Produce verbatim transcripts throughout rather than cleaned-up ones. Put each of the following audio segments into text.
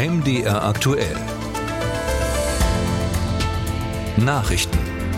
M D R aktuell. Nachrichten.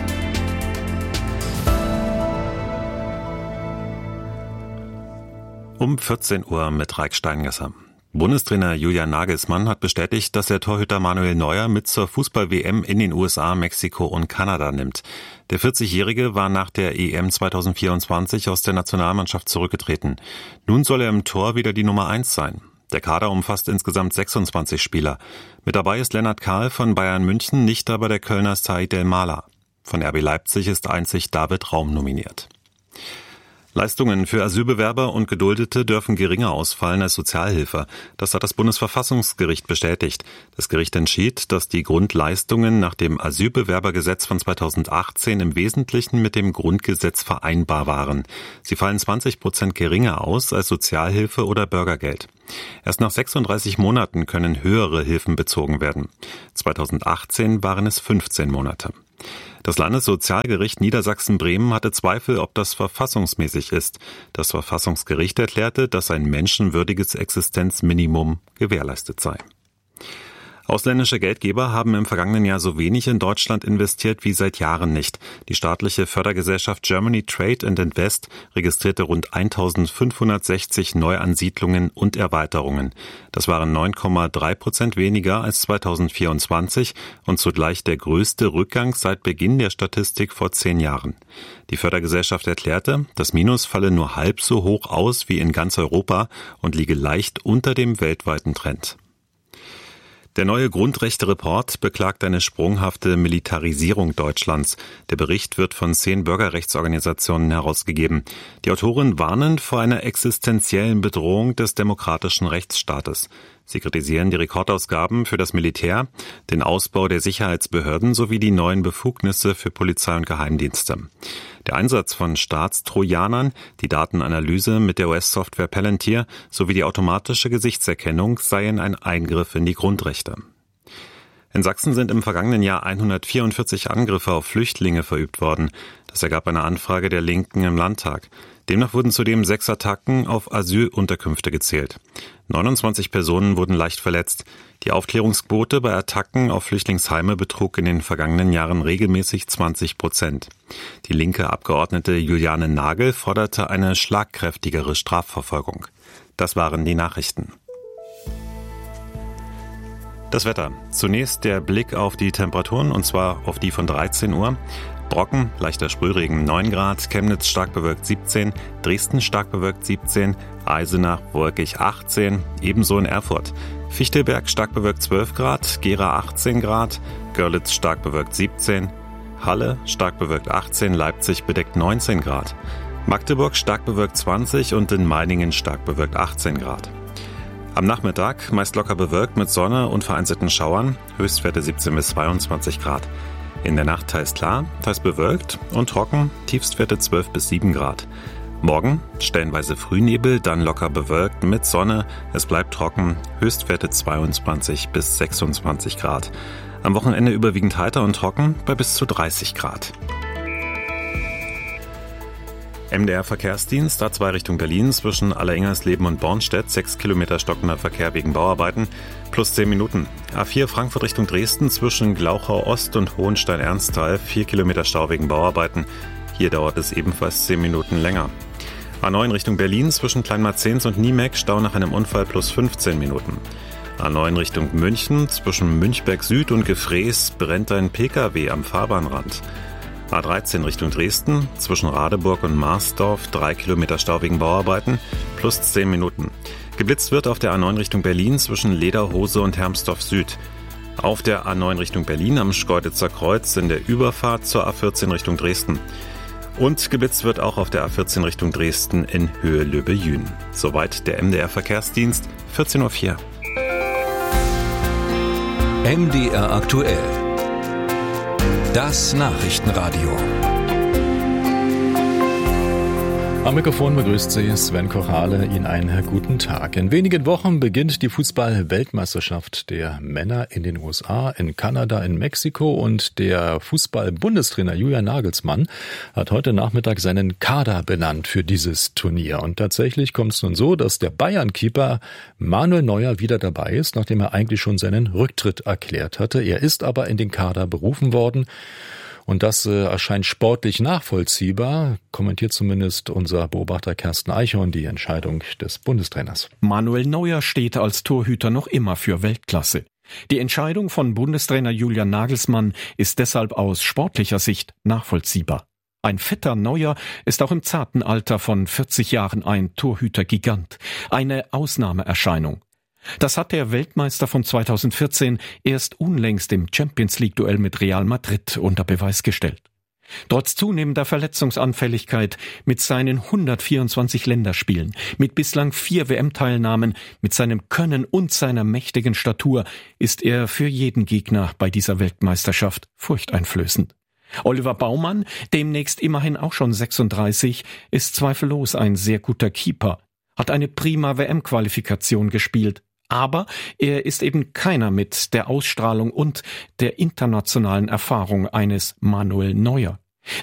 Um vierzehn Uhr mit Raik Steingesser. Bundestrainer Julian Nagelsmann hat bestätigt, dass er Torhüter Manuel Neuer mit zur Fußball-W M in den U S A, Mexiko und Kanada nimmt. Der vierzigjährige war nach der E M zweitausendvierundzwanzig aus der Nationalmannschaft zurückgetreten. Nun soll er im Tor wieder die Nummer eins sein. Der Kader umfasst insgesamt sechsundzwanzig Spieler. Mit dabei ist Lennart Kahl von Bayern München, nicht aber der Kölner Said El-Mala. Von R B Leipzig ist einzig David Raum nominiert. Leistungen für Asylbewerber und Geduldete dürfen geringer ausfallen als Sozialhilfe. Das hat das Bundesverfassungsgericht bestätigt. Das Gericht entschied, dass die Grundleistungen nach dem Asylbewerbergesetz von zweitausendachtzehn im Wesentlichen mit dem Grundgesetz vereinbar waren. Sie fallen zwanzig Prozent geringer aus als Sozialhilfe oder Bürgergeld. Erst nach sechsunddreißig Monaten können höhere Hilfen bezogen werden. zweitausendachtzehn waren es fünfzehn Monate. Das Landessozialgericht Niedersachsen-Bremen hatte Zweifel, ob das verfassungsmäßig ist. Das Verfassungsgericht erklärte, dass ein menschenwürdiges Existenzminimum gewährleistet sei. Ausländische Geldgeber haben im vergangenen Jahr so wenig in Deutschland investiert wie seit Jahren nicht. Die staatliche Fördergesellschaft Germany Trade and Invest registrierte rund eintausendfünfhundertsechzig Neuansiedlungen und Erweiterungen. Das waren neun Komma drei Prozent weniger als zweitausendvierundzwanzig und zugleich der größte Rückgang seit Beginn der Statistik vor zehn Jahren. Die Fördergesellschaft erklärte, das Minus falle nur halb so hoch aus wie in ganz Europa und liege leicht unter dem weltweiten Trend. Der neue Grundrechte-Report beklagt eine sprunghafte Militarisierung Deutschlands. Der Bericht wird von zehn Bürgerrechtsorganisationen herausgegeben. Die Autoren warnen vor einer existenziellen Bedrohung des demokratischen Rechtsstaates. Sie kritisieren die Rekordausgaben für das Militär, den Ausbau der Sicherheitsbehörden sowie die neuen Befugnisse für Polizei und Geheimdienste. Der Einsatz von Staatstrojanern, die Datenanalyse mit der U S-Software Palantir sowie die automatische Gesichtserkennung seien ein Eingriff in die Grundrechte. In Sachsen sind im vergangenen Jahr hundertvierundvierzig Angriffe auf Flüchtlinge verübt worden. Das ergab eine Anfrage der Linken im Landtag. Demnach wurden zudem sechs Attacken auf Asylunterkünfte gezählt. neunundzwanzig Personen wurden leicht verletzt. Die Aufklärungsquote bei Attacken auf Flüchtlingsheime betrug in den vergangenen Jahren regelmäßig zwanzig Prozent. Die linke Abgeordnete Juliane Nagel forderte eine schlagkräftigere Strafverfolgung. Das waren die Nachrichten. Das Wetter. Zunächst der Blick auf die Temperaturen, und zwar auf die von dreizehn Uhr. Brocken, leichter Sprühregen neun Grad, Chemnitz stark bewölkt siebzehn, Dresden stark bewölkt siebzehn, Eisenach wolkig achtzehn, ebenso in Erfurt. Fichtelberg stark bewölkt zwölf Grad, Gera achtzehn Grad, Görlitz stark bewölkt siebzehn, Halle stark bewölkt achtzehn, Leipzig bedeckt neunzehn Grad, Magdeburg stark bewölkt zwanzig und in Meiningen stark bewölkt achtzehn Grad. Am Nachmittag meist locker bewölkt mit Sonne und vereinzelten Schauern, Höchstwerte siebzehn bis zweiundzwanzig Grad. In der Nacht teils klar, teils bewölkt und trocken, Tiefstwerte zwölf bis sieben Grad. Morgen stellenweise Frühnebel, dann locker bewölkt mit Sonne, es bleibt trocken, Höchstwerte zweiundzwanzig bis sechsundzwanzig Grad. Am Wochenende überwiegend heiter und trocken bei bis zu dreißig Grad. M D R Verkehrsdienst A zwei Richtung Berlin zwischen Alleringhersleben und Bornstedt, sechs Kilometer stockender Verkehr wegen Bauarbeiten, plus zehn Minuten. A vier Frankfurt Richtung Dresden zwischen Glauchau Ost und Hohenstein-Ernsthal, vier Kilometer Stau wegen Bauarbeiten. Hier dauert es ebenfalls zehn Minuten länger. A neun Richtung Berlin zwischen Kleinmarzens und Niemek, Stau nach einem Unfall plus fünfzehn Minuten. A neun Richtung München zwischen Münchberg Süd und Gefrees brennt ein Pkw am Fahrbahnrand. A dreizehn Richtung Dresden, zwischen Radeburg und Marsdorf, drei Kilometer Stau wegen Bauarbeiten, plus zehn Minuten. Geblitzt wird auf der A neun Richtung Berlin zwischen Lederhose und Hermsdorf Süd. Auf der A neun Richtung Berlin am Schkeuditzer Kreuz in der Überfahrt zur A vierzehn Richtung Dresden. Und geblitzt wird auch auf der A vierzehn Richtung Dresden in Höhe Löbe-Jühn. Soweit der M D R Verkehrsdienst, vierzehn Uhr vier. M D R aktuell. Das Nachrichtenradio. Am Mikrofon begrüßt Sie Sven Kochale. Ihnen einen guten Tag. In wenigen Wochen beginnt die Fußball-Weltmeisterschaft der Männer in den U S A, in Kanada, in Mexiko und der Fußball-Bundestrainer Julian Nagelsmann hat heute Nachmittag seinen Kader benannt für dieses Turnier. Und tatsächlich kommt es nun so, dass der Bayern-Keeper Manuel Neuer wieder dabei ist, nachdem er eigentlich schon seinen Rücktritt erklärt hatte. Er ist aber in den Kader berufen worden. Und das äh, erscheint sportlich nachvollziehbar, kommentiert zumindest unser Beobachter Kersten Eichhorn die Entscheidung des Bundestrainers. Manuel Neuer steht als Torhüter noch immer für Weltklasse. Die Entscheidung von Bundestrainer Julian Nagelsmann ist deshalb aus sportlicher Sicht nachvollziehbar. Ein fetter Neuer ist auch im zarten Alter von vierzig Jahren ein Torhüter-Gigant, eine Ausnahmeerscheinung. Das hat der Weltmeister von zweitausendvierzehn erst unlängst im Champions-League-Duell mit Real Madrid unter Beweis gestellt. Trotz zunehmender Verletzungsanfälligkeit, mit seinen hundertvierundzwanzig Länderspielen, mit bislang vier W M-Teilnahmen, mit seinem Können und seiner mächtigen Statur ist er für jeden Gegner bei dieser Weltmeisterschaft furchteinflößend. Oliver Baumann, demnächst immerhin auch schon sechsunddreißig, ist zweifellos ein sehr guter Keeper, hat eine prima W M-Qualifikation gespielt. Aber er ist eben keiner mit der Ausstrahlung und der internationalen Erfahrung eines Manuel Neuer.